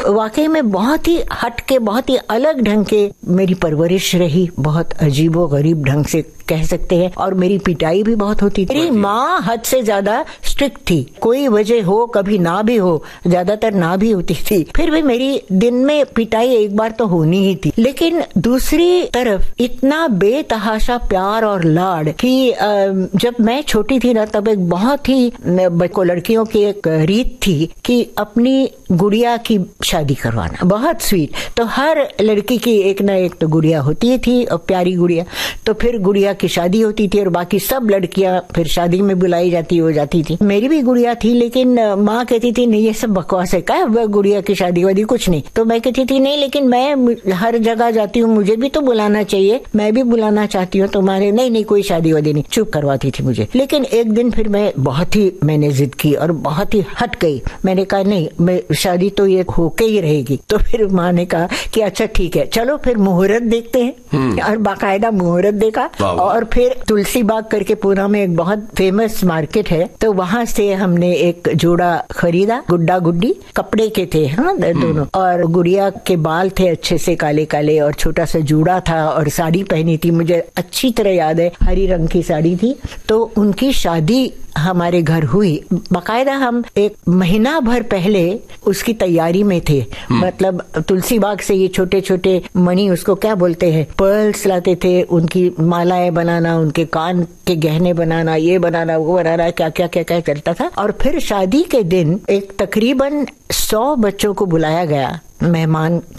वाकई में बहुत ही हटके, बहुत ही अलग ढंग के मेरी परवरिश रही, बहुत अजीबो गरीब ढंग से कह सकते हैं। और मेरी पिटाई भी बहुत होती थी। मेरी माँ हद से ज्यादा स्ट्रिक्ट थी, कोई वजह हो, कभी ना भी हो, ज्यादातर ना भी होती थी, फिर भी मेरी दिन में पिटाई एक बार तो होनी ही थी। लेकिन दूसरी तरफ इतना बेतहाशा प्यार और लाड कि जब मैं छोटी थी ना, तब एक बहुत ही को लड़कियों की एक रीत थी कि अपनी गुड़िया की शादी करवाना, बहुत स्वीट। तो हर लड़की की एक ना एक तो गुड़िया होती थी, और प्यारी गुड़िया। तो फिर गुड़िया की शादी होती थी और बाकी सब लड़कियां फिर शादी में बुलाई जाती हो जाती थी। मेरी भी गुड़िया थी, लेकिन माँ कहती थी नहीं ये सब बकवास है, क्या गुड़िया की शादी वादी कुछ नहीं। तो मैं कहती थी नहीं, लेकिन मैं हर जगह जाती हूँ, मुझे भी तो बुलाना चाहिए, मैं भी बुलाना चाहती हूँ तुम्हारे। नहीं कोई शादी वादी नहीं, चुप करवाती थी मुझे। लेकिन एक दिन फिर मैंने जिद की और बहुत ही हट गई। मैंने कहा नहीं, मैं शादी तो ये होके ही रहेगी। तो फिर माँ ने कहा कि अच्छा ठीक है, चलो फिर मुहूर्त देखते हैं। और बाकायदा मुहूर्त देखा, और फिर तुलसी बाग करके पूना में एक बहुत फेमस मार्केट है, तो वहां से हमने एक जोड़ा खरीदा, गुड्डा गुड्डी कपड़े के थे, हाँ दोनों। और गुड़िया के बाल थे अच्छे से काले काले, और छोटा सा जूड़ा था, और साड़ी पहनी थी, मुझे अच्छी तरह याद है, हरी रंग की साड़ी थी। तो उनकी शादी हमारे घर हुई। बाकायदा हम एक महीना भर पहले उसकी तैयारी में थे। मतलब तुलसी बाग से ये छोटे छोटे मणि, उसको क्या बोलते हैं, पर्ल्स लाते थे, उनकी मालाएं बनाना, उनके कान के गहने बनाना, ये बनाना वो बनाना, क्या क्या क्या क्या चलता था। और फिर शादी के दिन एक तकरीबन 100 बच्चों को बुलाया गया मेहमान